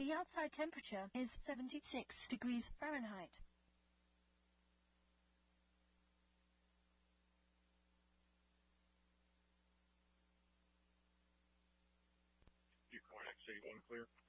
The outside temperature is 76 degrees Fahrenheit. Viewpoint XA1 clear.